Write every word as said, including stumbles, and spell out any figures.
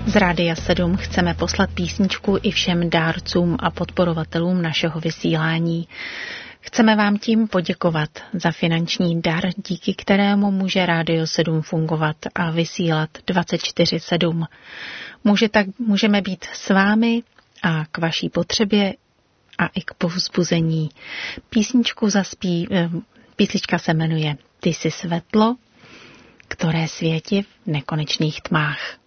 Z Rádia sedm chceme poslat písničku i všem dárcům a podporovatelům našeho vysílání. Chceme vám tím poděkovat za finanční dar, díky kterému může Rádio sedm fungovat a vysílat dvacet čtyři sedm. Může tak, můžeme být s vámi a k vaší potřebě a i k povzbuzení. Písničku zaspí, písnička se jmenuje Ty jsi světlo, které světí v nekonečných tmách.